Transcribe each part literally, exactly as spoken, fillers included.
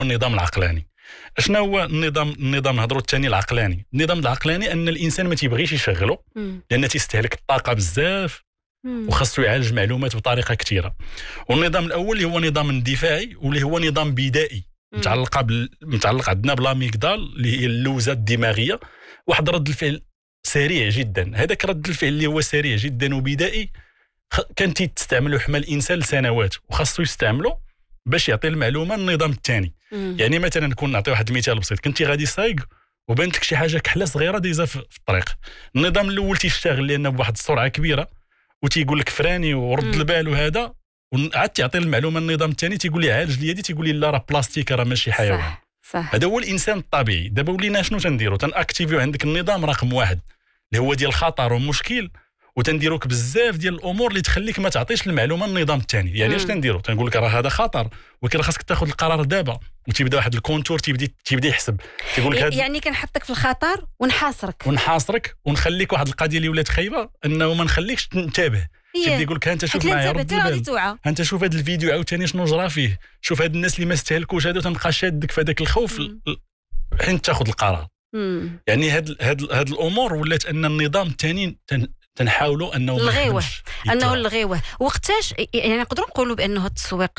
النظام العقلاني. شنو هو النظام النظام نهضروا الثاني العقلاني. النظام العقلاني ان الانسان ما تيبغيش يشغله لان تيستهلك الطاقه بزاف وخاصو يعالج معلومات بطريقه كثيره. والنظام الاول اللي هو نظام اندفاعي واللي هو نظام بدائي متعلقه بال... متعلق عندنا بالاميغدال اللي هي اللوزه الدماغيه. واحد رد الفعل سريع جدا. هذاك رد الفعل اللي هو سريع جدا وبدائي خ... كان تستعمله حما الانسان لسنوات وخاصو يستعمله باش يعطي المعلومه النظام الثاني. يعني مثلا نكون نعطي واحد المثال بسيط. كنتي غادي سايق وبانت لك شي حاجه كحله صغيره دايزه في الطريق. النظام الاول تيشتغل لانه بواحد السرعه كبيره وتيقول لك فراني ورد البال وهذا، وعاد تعطي المعلومه النظام الثاني تيقول لي عالج لي هذه، تيقول لي لا راه بلاستيك راه ماشي حيوان. صح صح. هذا هو الانسان الطبيعي. دابا ولينا شنو تنديروا؟ تنأكتيفيو عندك النظام رقم واحد اللي هو ديال الخطر والمشكل، وتنديروك بزاف ديال الامور اللي تخليك ما تعطيش المعلومه النظام الثاني. يعني اش تنديروا؟ تنقول لك راه هذا خطر ولكن خاصك تاخذ القرار دابا، وتيبدا واحد الكونتور تيبدا تيبدا يحسب تيقول لك يعني كنحطك في الخطر ونحاصرك ونحاصرك ونخليك واحد القضيه اللي ولات خايبه انه ما نخليكش تنتبه. تيبدا يقول لك انت شوف معايا رد البال، انت شوف هذا الفيديو عاوتاني شنو جرى فيه، شوف هاد الناس اللي ما استهلكوش هذا، تنبقى شادك في هذاك الخوف حين تاخذ القرار. مم. يعني هاد هاد هاد الامور ولات ان النظام الثاني تنحاولوا انه نلغيوه انه نلغيوه. وقتاش يعني نقدروا نقولوا بانه التسويق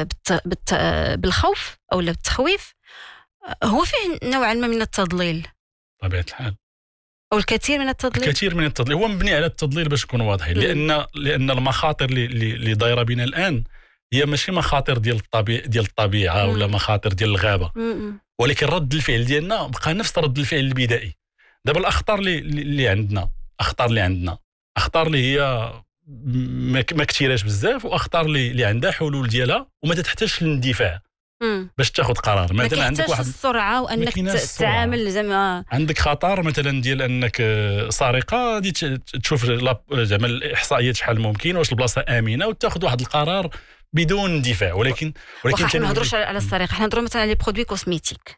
بالخوف او بالتخويف هو فيه نوعا ما من التضليل طبيعه الحال، او الكثير من التضليل. الكثير من التضليل هو مبني على التضليل باش نكونوا واضحين. لان لان المخاطر اللي اللي دايره بنا الان هي ماشي مخاطر ديال الطبيعه ديال الطبيعه ولا مخاطر ديال الغابه، مم. ولكن رد الفعل ديالنا بقى نفس رد الفعل البدائي. دابا الاخطار اللي اللي عندنا اخطار اللي عندنا اخطار اللي هي ما كثيراش بزاف، واخطار اللي اللي عندها حلول ديالها وما تحتاجش للاندفاع باش تاخذ قرار. مثلا عندك واحد السرعه وانك تتعامل زعما عندك خطر مثلا ديال انك سرقه، غادي تشوف زعما الاحصائيات شحال ممكن واش البلاصه امنه وتاخذ واحد القرار بدون اندفاع. ولكن ولكن ما نهضروش على السرقه، حنا نهضروا مثلا على لي برودوي كوزميتيك.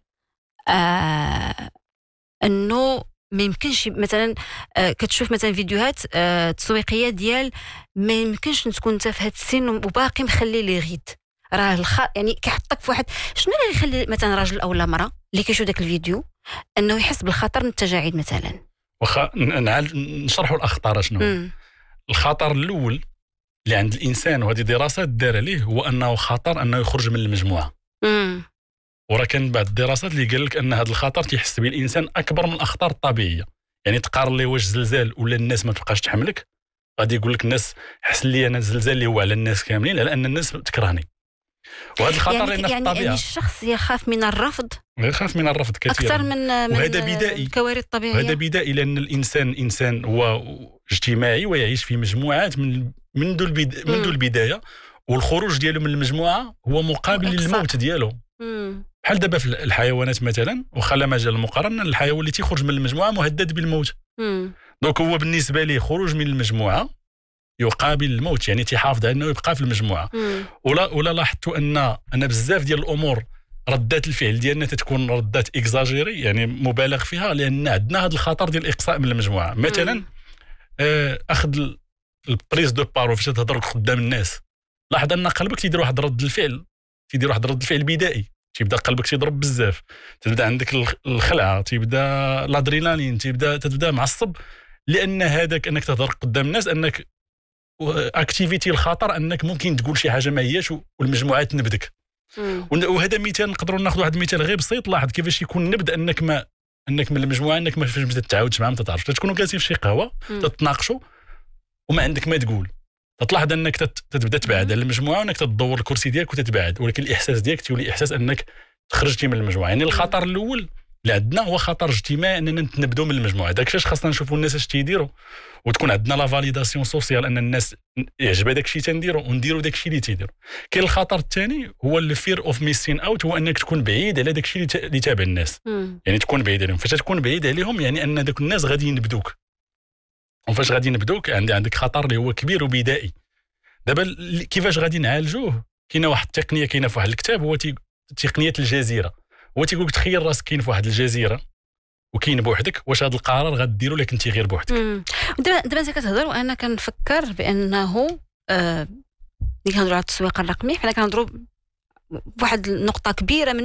آه انه ما يمكنش مثلا آه كتشوف مثلا فيديوهات آه تسويقيه ديال ما يمكنش تكون انت في هذا السن وباقي مخلي لي غيد راه الخ... يعني كيحطك في واحد. شنو اللي يخلي مثلا راجل او لا مراه اللي كيشوف داك الفيديو انه يحس بالخطر من التجاعيد مثلا؟ واخا نشرحوا الاخطار شنو هو. الخطر الاول اللي عند الانسان وهذه دراسات دار عليه هو انه خطر انه يخرج من المجموعه. امم وراه كان بعض الدراسات اللي قال لك ان هذا الخطر تيحس به الانسان اكبر من الاخطار الطبيعيه. يعني تقارن لي واش زلزال ولا الناس ما تبقاش تحملك، غادي يقول لك الناس حس لي انا الزلزال اللي هو على الناس كاملين على ان الناس تكرهني. وهذا الخطر يعني لان في يعني الطبيعه يعني الشخص يخاف من الرفض، يخاف من الرفض كثيرا اكثر من وهذا من بدائي. الكوارث الطبيعيه وهذا بدائي لان الانسان انسان هو اجتماعي ويعيش في مجموعات من منذ البدايه منذ البدايه، والخروج ديالو من المجموعه هو مقابل للموت ديالو. بحال دابا في الحيوانات مثلا، وخا لا مجال المقارنه، الحيوان اللي تيخرج من المجموعه مهدد بالموت. دونك هو بالنسبه ليه خروج من المجموعه يقابل الموت، يعني تيحافظ على انه يبقى في المجموعه. ولا ولا لاحظتوا ان ان بزاف ديال الامور ردات الفعل ديالنا تتكون ردات اكزاجيري، يعني مبالغ فيها، لان عندنا هذا الخطر ديال الاقصاء من المجموعه. مثلا آه اخذ البريز دو بارو فاش تهضر قدام الناس، لاحظ ان قلبك تيدير واحد رد الفعل تيدير واحد رد الفعل بدائي، تيبدا قلبك تيضرب بزاف، تبدا عندك الخلعه، تيبدا الادرينالين، تيبدا تبدا معصب، لان هذاك انك تهضر قدام الناس انك اكتيفيتي الخطر انك ممكن تقول شي حاجه ما هياش والمجموعه تنبدك. وهذا مثال نقدروا ناخذ واحد المثال غير بسيط. لاحظ كيفاش يكون نبدا انك ما انك من المجموعه انك ما فاش تتعاودش معاهم، ما تتعرفش، تكونوا جالسين في شي قهوه تتناقشوا وما عندك ما تقول، تلاحظ انك تتبدا تبعد على المجموعه وانك تدور الكرسي ديالك وتتبعد، ولكن الاحساس ديالك تولي احساس انك خرجتي من المجموعه. يعني الخطر الاول اللي عندنا هو خطر اجتماعي، اننا نتنبدوا من المجموعه. داك الشيء خاصنا نشوفوا الناس اش تيديروا وتكون عندنا لا فاليداسيون سوسيال، ان الناس يعجبها داك الشيء تنديروا ونديروا داك الشيء اللي تيديروا. كاين الخطر الثاني هو الفير اوف ميسين اوت، هو انك تكون بعيد على داك الشيء اللي تابع الناس. مم. يعني تكون بعيد عليهم. فاش تكون بعيد عليهم يعني ان داك الناس غادي ينبدوك، وفاش غادي ينبدوك عندي عندك خطر اللي هو كبير وبدائي. دابا كيفاش غادي نعالجوه؟ كاينه واحد التقنيه كاينه في واحد الكتاب، هو تقنيه الجزيره. هو تيقول لك تخيل راسك كاين في واحد الجزيره وكاين بوحدك، واش هذا القرار غديروا لك انت غير بوحدك؟ دابا دابا انت كتهضر وانا كنفكر بانه آه ملي كنهضروا على التسويق الرقمي حنا كنهضروا واحد النقطه كبيره من